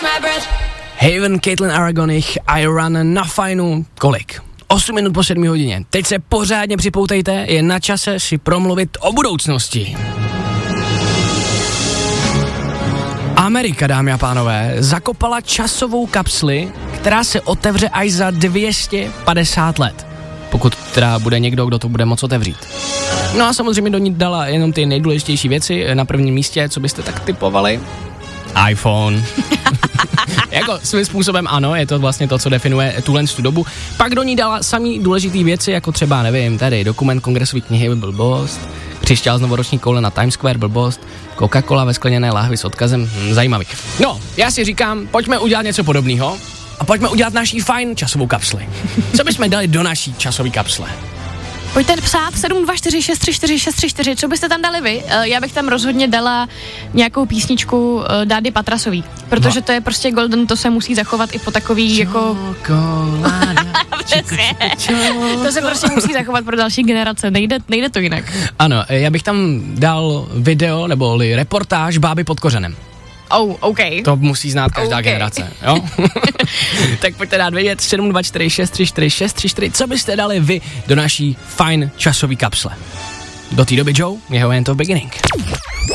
Haven, Caitlin Aragonich, I Run na Fajnu. Kolik? 8 minut po 7 hodině. Teď se pořádně připoutejte, je na čase si promluvit o budoucnosti. Amerika, dámy a pánové, zakopala časovou kapsli, která se otevře až za 250 let. Pokud teda bude někdo, kdo to bude moct otevřít. No a samozřejmě do ní dala jenom ty nejdůležitější věci. Na prvním místě, co byste tak typovali? iPhone. Jako svým způsobem ano, je to vlastně to, co definuje tuhle dobu. Pak do ní dala samý důležitý věci, jako třeba, nevím, tady dokument kongresové knihy, blbost, křišťál z novoroční koule na Times Square, blbost, Coca-Cola ve skleněné lahvi s odkazem, zajímavý. No, já si říkám, pojďme udělat něco podobného a pojďme udělat naší fajn časovou kapsli. Co bychom dali do naší časové kapsle? Pojďte psát 724634634, co byste tam dali vy? Já bych tam rozhodně dala nějakou písničku Dády Patrasový, protože to je prostě golden, to se musí zachovat i po takový jako... To se prostě musí zachovat pro další generace, nejde to jinak. Ano, já bych tam dal video nebo reportáž Báby pod kořenem. Oh, OK. To musí znát každá generace, jo? Tak pojďte dát vědět 724634634, co byste dali vy do naší fajn časové kapsle. Do té doby, Joe, jeho jen to beginning.